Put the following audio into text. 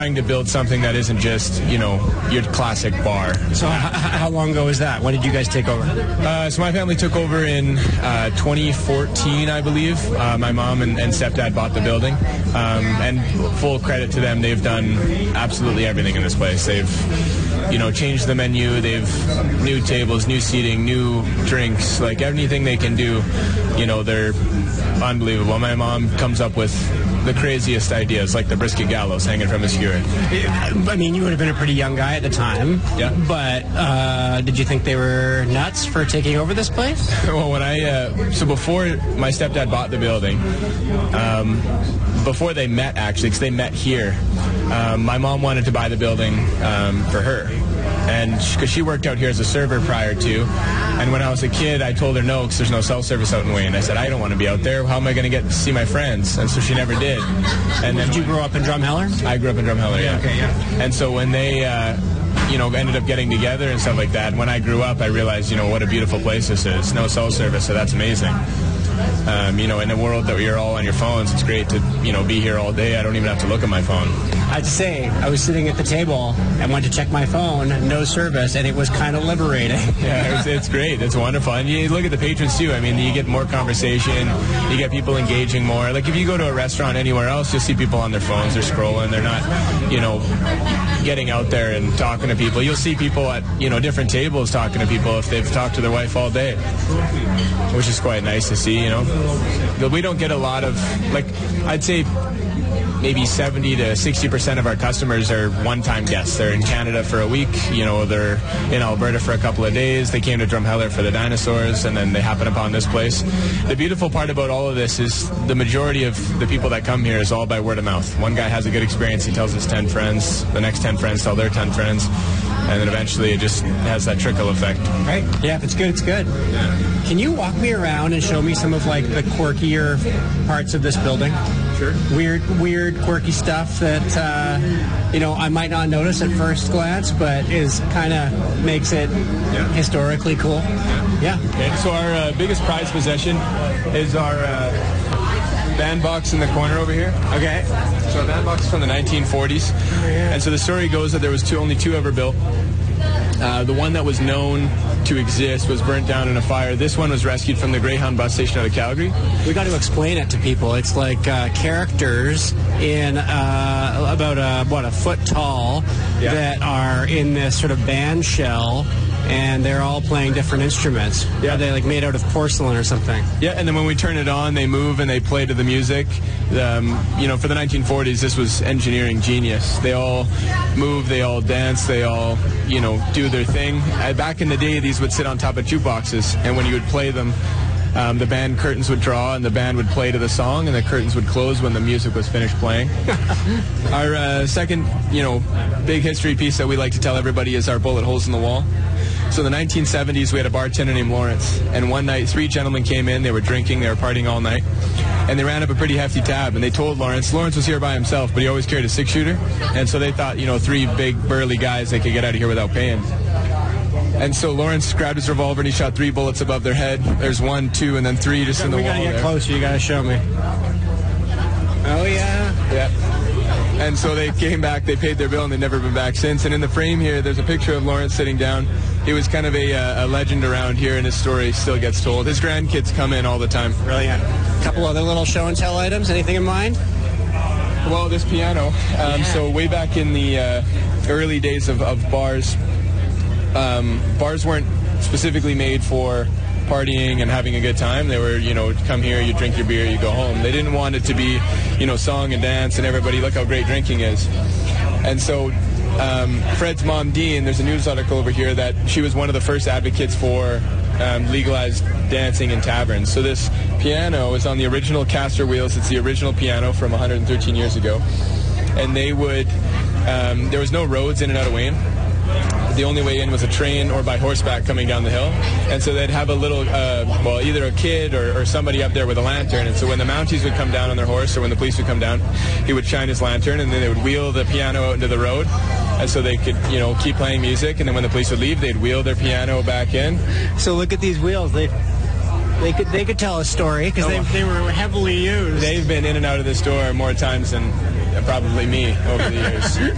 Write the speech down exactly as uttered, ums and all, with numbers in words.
trying to build something that isn't just, you know, your classic bar. So h- how long ago was that? When did you guys take over? Uh, so my family took over in uh, twenty fourteen, I believe. Uh, my mom and, and stepdad bought the building. Um, and full credit to them, they've done absolutely everything in this place. They've, you know, changed the menu. They've new tables, new seating, new drinks, like anything they can do. You know, they're unbelievable. My mom comes up with the craziest ideas, like the brisket gallows hanging from a skewer. I mean, you would have been a pretty young guy at the time. Yeah. But uh, did you think they were nuts for taking over this place? Well, when I uh, so before my stepdad bought the building, um, before they met actually, because they met here, um, my mom wanted to buy the building um, for her. And because she worked out here as a server prior to, and when I was a kid, I told her no, because there's no cell service out in Wayne. I said, I don't want to be out there. How am I going to get to see my friends? And so she never did. And then did you grow up in Drumheller? I grew up in Drumheller, yeah. Okay, yeah. And so when they, uh, you know, ended up getting together and stuff like that, when I grew up, I realized, you know, what a beautiful place this is. No cell service, so that's amazing. Um, you know, in a world that you're all on your phones, it's great to, you know, be here all day. I don't even have to look at my phone. I have to say, I was sitting at the table and went to check my phone, no service, and it was kind of liberating. Yeah, it's, it's great. It's wonderful. And you look at the patrons, too. I mean, you get more conversation. You get people engaging more. Like, if you go to a restaurant anywhere else, you'll see people on their phones. They're scrolling. They're not, you know, getting out there and talking to people. You'll see people at, you know, different tables talking to people if they've talked to their wife all day, which is quite nice to see, you know. But we don't get a lot of, like, I'd say maybe seventy to sixty percent of our customers are one-time guests. They're in Canada for a week, you know, they're in Alberta for a couple of days. They came to Drumheller for the dinosaurs, and then they happen upon this place. The beautiful part about all of this is the majority of the people that come here is all by word of mouth. One guy has a good experience, he tells his ten friends, the next ten friends tell their ten friends, and then eventually it just has that trickle effect. Right? Yeah, if it's good, it's good. Yeah. Can you walk me around and show me some of, like, the quirkier parts of this building? Sure. Weird, weird, quirky stuff that, uh, you know, I might not notice at first glance, but is kind of makes it Yeah. historically cool. Yeah. Yeah. Okay, so our uh, biggest prized possession is our uh, bandbox in the corner over here. Okay. So our bandbox is from the nineteen forties. And so the story goes that there was two, only two ever built. Uh, the one that was known to exist was burnt down in a fire. This one was rescued from the Greyhound bus station out of Calgary. We got to explain it to people. It's like uh, characters in uh, about a, what, a foot tall Yeah. that are in this sort of band shell, and they're all playing different instruments. Yeah. Are they like made out of porcelain or something? Yeah, and then when we turn it on, they move and they play to the music. Um, you know, for the nineteen forties, this was engineering genius. They all move, they all dance, they all, you know, do their thing. Uh, back in the day, these would sit on top of jukeboxes, and when you would play them, um, the band curtains would draw, and the band would play to the song, and the curtains would close when the music was finished playing. Our uh, second, you know, big history piece that we like to tell everybody is our bullet holes in the wall. So in the nineteen seventies, we had a bartender named Lawrence, and one night, three gentlemen came in. They were drinking, they were partying all night, and they ran up a pretty hefty tab, and they told Lawrence. Lawrence was here by himself, but he always carried a six-shooter, and so they thought, you know, three big, burly guys, they could get out of here without paying. And so Lawrence grabbed his revolver, and he shot three bullets above their head. There's one, two, and then three just in the we wall gotta get there. closer. You gotta show me. Oh yeah. Yeah. And so they came back, they paid their bill, and they've never been back since. And in the frame here, there's a picture of Lawrence sitting down. He was kind of a, uh, a legend around here, and his story still gets told. His grandkids come in all the time. Brilliant. A couple other little show and tell items. Anything in mind? Well, this piano. Um, Yeah. So way back in the uh, early days of, of bars, um, bars weren't specifically made for partying and having a good time. They were, you know, come here, you drink your beer, you go home. They didn't want it to be, you know, song and dance and everybody, look how great drinking is. And so um, Fred's mom, Dean, there's a news article over here that she was one of the first advocates for um, legalized dancing in taverns. So this piano is on the original caster wheels. It's the original piano from one hundred thirteen years ago. And they would, um, there was no roads in and out of Wayne. The only way in was a train or by horseback coming down the hill. And so they'd have a little, uh, well, either a kid or, or somebody up there with a lantern. And so when the Mounties would come down on their horse or when the police would come down, he would shine his lantern, and then they would wheel the piano out into the road. And so they could, you know, keep playing music. And then when the police would leave, they'd wheel their piano back in. So look at these wheels. They they could they could tell a story because they, they were heavily used. They've been in and out of this door more times than probably me over the years.